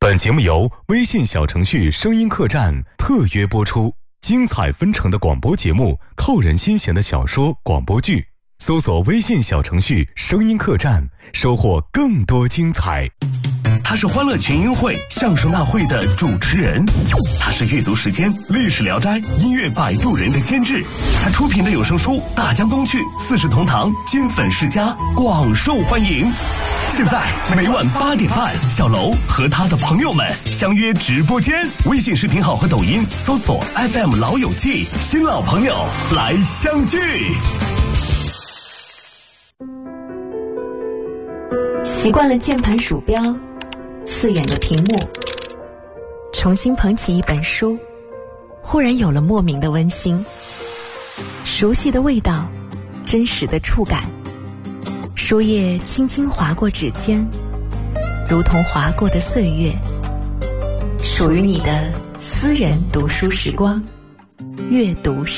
本节目由微信小程序声音客栈特约播出，精彩纷呈的广播节目，扣人心弦的小说广播剧，搜索微信小程序声音客栈，收获更多精彩。 他是欢乐群英会相声大会的主持人，他是阅读时间历史聊斋音乐摆渡人的监制，他出品的有声书《大江东去》四世同堂金粉世家广受欢迎。现在每晚8点半，小楼和他的朋友们相约直播间，微信视频号和抖音搜索 FM 老友记，新老朋友来相聚。 习惯了键盘鼠标刺眼的屏幕，重新捧起一本书，忽然有了莫名的温馨，熟悉的味道，真实的触感，书页轻轻划过指尖，如同划过的岁月，属于你的私人读书时光，阅读